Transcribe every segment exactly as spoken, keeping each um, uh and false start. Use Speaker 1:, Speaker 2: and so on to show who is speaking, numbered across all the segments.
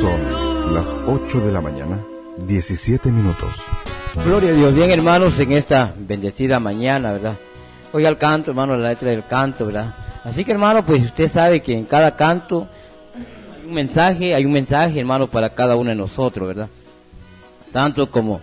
Speaker 1: Son las ocho de la mañana, diecisiete minutos.
Speaker 2: Gloria a Dios. Bien, hermanos, en esta bendecida mañana, ¿verdad? Hoy al canto, hermano, la letra del canto, ¿verdad? Así que, hermano, pues usted sabe que en cada canto hay un mensaje, hay un mensaje, hermano, para cada uno de nosotros, ¿verdad? Tanto como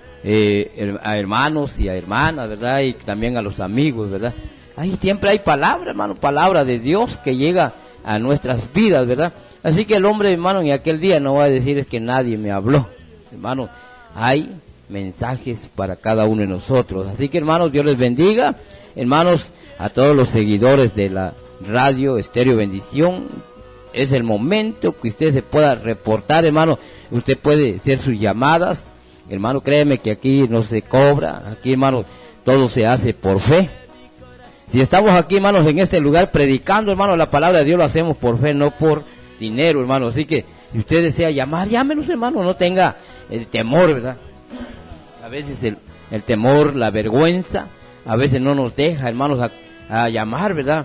Speaker 2: eh, a hermanos y a hermanas, ¿verdad? Y también a los amigos, ¿verdad? Ahí siempre hay palabra, hermano, palabra de Dios que llega a nuestras vidas, ¿verdad? Así que el hombre, hermano, en aquel día no va a decir es que nadie me habló, hermano, hay mensajes para cada uno de nosotros. Así que, hermanos, Dios les bendiga, hermanos, a todos los seguidores de la radio Estéreo Bendición. Es el momento que usted se pueda reportar, hermano. Usted puede hacer sus llamadas, hermano. Créeme que aquí no se cobra, aquí, hermano, todo se hace por fe. Si estamos aquí, hermanos, en este lugar predicando, hermano, la palabra de Dios, lo hacemos por fe, no por dinero, hermano. Así que si usted desea llamar, llámenos, hermano, no tenga el temor, ¿verdad? A veces el, el temor, la vergüenza, a veces no nos deja, hermanos, a, a llamar, ¿verdad?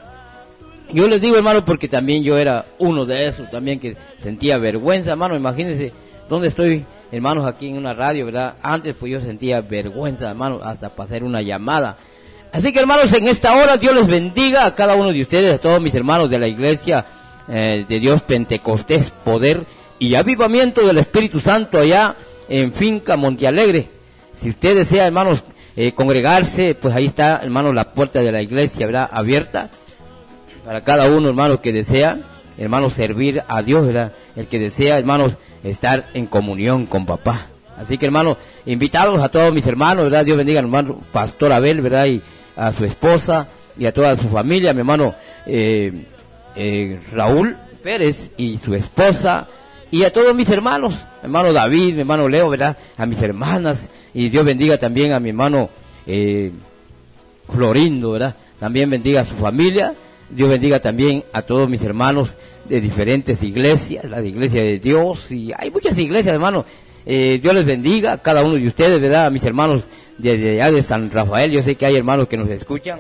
Speaker 2: Yo les digo, hermano, porque también yo era uno de esos, también que sentía vergüenza, hermano. Imagínense dónde estoy, hermanos, aquí en una radio, ¿verdad? Antes pues yo sentía vergüenza, hermano, hasta para hacer una llamada. Así que, hermanos, en esta hora Dios les bendiga a cada uno de ustedes, a todos mis hermanos de la iglesia eh, de Dios Pentecostés, Poder y Avivamiento del Espíritu Santo allá en Finca Montealegre. Si usted desea, hermanos, eh, congregarse, pues ahí está, hermanos, la puerta de la iglesia, ¿verdad? Abierta para cada uno, hermanos, que desea, hermanos, servir a Dios, ¿verdad? El que desea, hermanos, estar en comunión con papá. Así que, hermanos, invitados a todos mis hermanos, ¿verdad? Dios bendiga al hermano Pastor Abel, ¿verdad? Y a su esposa y a toda su familia, mi hermano eh, eh, Raúl Pérez y su esposa, y a todos mis hermanos, hermano David, mi hermano Leo, ¿verdad? A mis hermanas, y Dios bendiga también a mi hermano eh, Florindo, ¿verdad? También bendiga a su familia. Dios bendiga también a todos mis hermanos de diferentes iglesias, la iglesia de Dios, y hay muchas iglesias, hermano. Eh, Dios les bendiga a cada uno de ustedes, ¿verdad? A mis hermanos desde allá de San Rafael, yo sé que hay hermanos que nos escuchan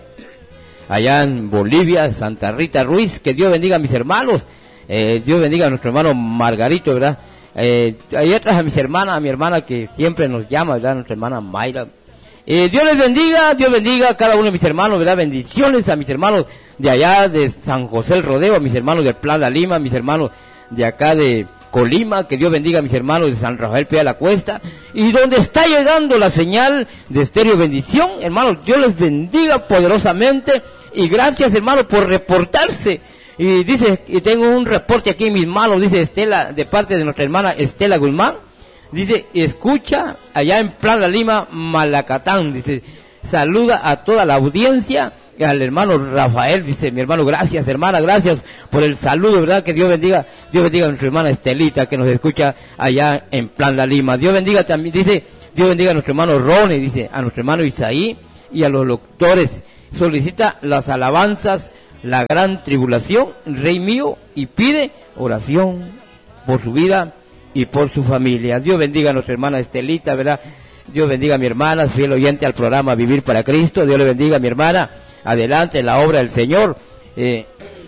Speaker 2: allá en Bolivia, Santa Rita Ruiz, que Dios bendiga a mis hermanos, eh, Dios bendiga a nuestro hermano Margarito, ¿verdad? Eh, hay otras a mis hermanas, a mi hermana que siempre nos llama, ¿verdad? Nuestra hermana Mayra. Eh, Dios les bendiga, Dios bendiga a cada uno de mis hermanos, ¿verdad? Bendiciones a mis hermanos de allá de San José el Rodeo, a mis hermanos del Plan La Lima, a mis hermanos de acá de Colima, que Dios bendiga a mis hermanos de San Rafael Pie de la Cuesta, y donde está llegando la señal de Estéreo Bendición, hermanos, Dios les bendiga poderosamente, y gracias, hermanos, por reportarse. Y dice, y tengo un reporte aquí en mis manos, dice Estela, de parte de nuestra hermana Estela Guzmán, dice, escucha allá en Plan La Lima, Malacatán, dice, saluda a toda la audiencia, y al hermano Rafael, dice, mi hermano, gracias, hermana, gracias por el saludo, ¿verdad? Que Dios bendiga, Dios bendiga a nuestra hermana Estelita, que nos escucha allá en Plan La Lima. Dios bendiga también, dice, Dios bendiga a nuestro hermano Ronnie, dice, a nuestro hermano Isaí, y a los doctores. Solicita las alabanzas, la gran tribulación, Rey mío, y pide oración por su vida y por su familia. Dios bendiga a nuestra hermana Estelita, ¿verdad? Dios bendiga a mi hermana, fiel oyente al programa Vivir para Cristo. Dios le bendiga a mi hermana. Adelante en la obra del Señor. Eh,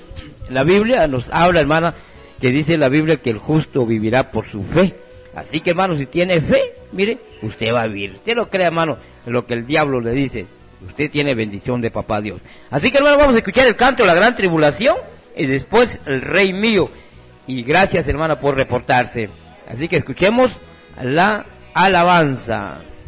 Speaker 2: la Biblia nos habla, hermana, que dice la Biblia que el justo vivirá por su fe. Así que, hermano, si tiene fe, mire, usted va a vivir. Usted lo cree, hermano, lo que el diablo le dice. Usted tiene bendición de papá Dios. Así que, hermano, vamos a escuchar el canto de la gran tribulación y después el Rey mío. Y gracias, hermana, por reportarse. Así que escuchemos la alabanza.